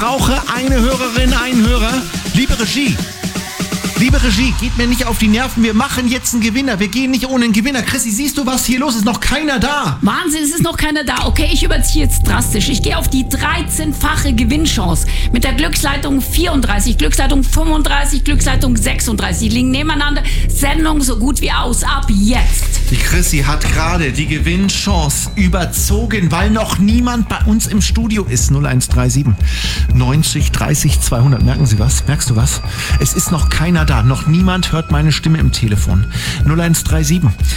brauche eine Hörerin, einen Hörer. Liebe Regie, geht mir nicht auf die Nerven. Wir machen jetzt einen Gewinner. Wir gehen nicht ohne einen Gewinner. Chrissy, siehst du, was hier los ist? Noch keiner da. Wahnsinn, es ist noch keiner da. Okay, ich überziehe jetzt drastisch. Ich gehe auf die 13-fache Gewinnchance. Mit der Glücksleitung 34, Glücksleitung 35, Glücksleitung 36. Die liegen nebeneinander. Sendung so gut wie aus. Ab jetzt. Die Chrissy hat gerade die Gewinnchance überzogen, weil noch niemand bei uns im Studio ist. 0137 90 30 200. Merken Sie was? Merkst du was? Es ist noch keiner da. Noch niemand hört meine Stimme im Telefon. 0137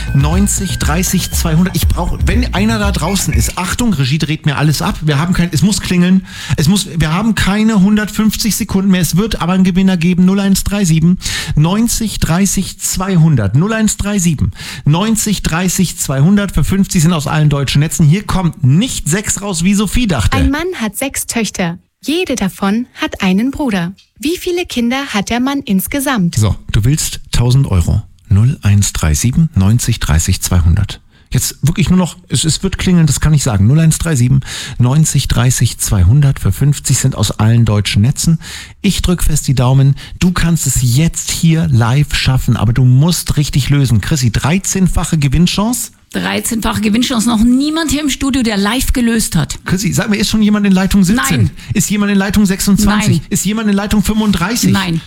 90 30 200. Ich brauche, wenn einer da draußen ist, Achtung, Regie dreht mir alles ab. Es muss klingeln. Wir haben keine 150 Sekunden mehr. Es wird aber einen Gewinner geben. 0137 90 30 200. 0137 90 30 200. Für 50 sind aus allen deutschen Netzen. Hier kommt nicht 6 raus, wie Sophie dachte. Ein Mann hat 6 Töchter. Jede davon hat einen Bruder. Wie viele Kinder hat der Mann insgesamt? So, du willst 1.000 Euro. 0137 90 30 200. Jetzt wirklich nur noch, es wird klingeln, das kann ich sagen. 0137 90 30 200. Für 50 sind aus allen deutschen Netzen. Ich drück fest die Daumen. Du kannst es jetzt hier live schaffen, aber du musst richtig lösen. Chrissy, 13-fache Gewinnchance. 13-fache Gewinnchance. Noch niemand hier im Studio, der live gelöst hat. Chrissy, sag mir, ist schon jemand in Leitung 17? Nein. Ist jemand in Leitung 26? Nein. Ist jemand in Leitung 35? Nein.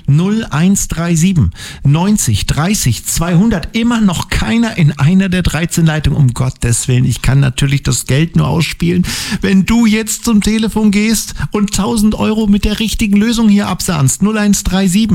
0137 90 30 200. Immer noch keiner in einer der 13 Leitungen. Um Gottes Willen, ich kann natürlich das Geld nur ausspielen, wenn du jetzt zum Telefon gehst und 1.000 Euro mit der richtigen Lösung hier absahnst. 0137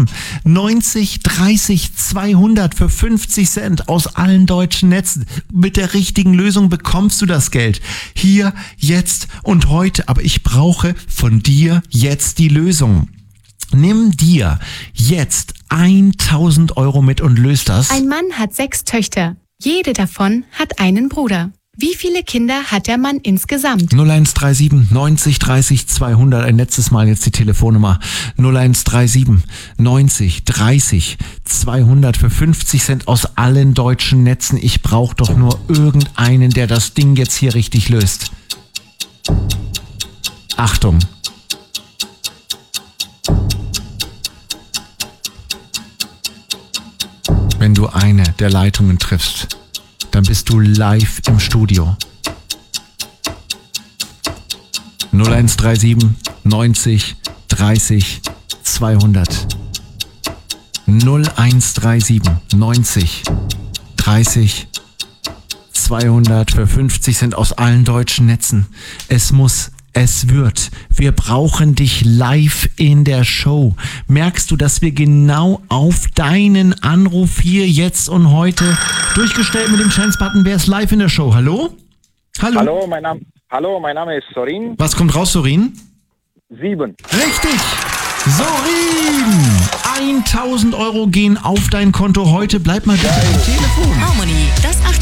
90 30 200 für 50 Cent aus allen deutschen Netzen. Mit der richtigen Lösung bekommst du das Geld. Hier, jetzt und heute. Aber ich brauche von dir jetzt die Lösung. Nimm dir jetzt 1.000 Euro mit und löst das. Ein Mann hat 6 Töchter. Jede davon hat einen Bruder. Wie viele Kinder hat der Mann insgesamt? 0137 90 30 200. Ein letztes Mal jetzt die Telefonnummer. 0137 90 30 200 für 50 Cent aus allen deutschen Netzen. Ich brauche doch nur irgendeinen, der das Ding jetzt hier richtig löst. Achtung. Wenn du eine der Leitungen triffst, dann bist du live im Studio. 0137 90 30 200. 0137 90 30 200 für 50 sind aus allen deutschen Netzen. Es wird. Wir brauchen dich live in der Show. Merkst du, dass wir genau auf deinen Anruf hier, jetzt und heute durchgestellt mit dem Chance-Button? Wer ist live in der Show? Hallo? Hallo, mein Name ist Sorin. Was kommt raus, Sorin? 7. Richtig! Sorin! 1.000 Euro gehen auf dein Konto heute. Bleib mal bitte am Telefon. Harmony, das